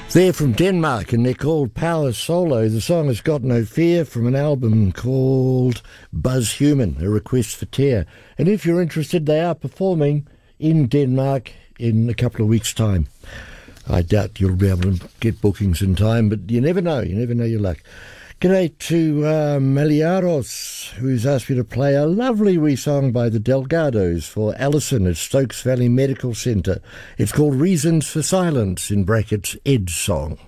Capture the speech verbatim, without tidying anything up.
They're from Denmark and they're called Power Solo. The song has Got No Fear from an album called Buzz Human, a request for Tear. And if you're interested, they are performing in Denmark in a couple of weeks' time. I doubt you'll be able to get bookings in time, but you never know. You never know your luck. G'day to uh, Meliaros, who's asked me to play a lovely wee song by the Delgados for Alison at Stokes Valley Medical Centre. It's called Reasons for Silence, in brackets, Ed's song.